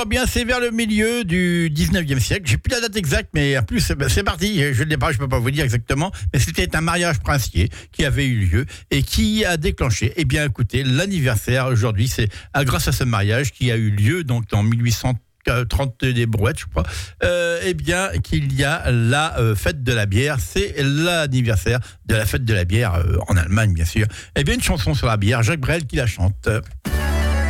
Eh bien, c'est vers le milieu du 19e siècle. J'ai plus la date exacte, mais en plus, c'est parti. Je ne l'ai pas, je peux pas vous dire exactement. Mais c'était un mariage princier qui avait eu lieu et qui a déclenché. Eh bien, écoutez, l'anniversaire aujourd'hui, c'est grâce à ce mariage qui a eu lieu donc en 1830 des brouettes, je crois, eh bien, qu'il y a la fête de la bière. C'est l'anniversaire de la fête de la bière en Allemagne, bien sûr. Eh bien, une chanson sur la bière, Jacques Brel qui la chante.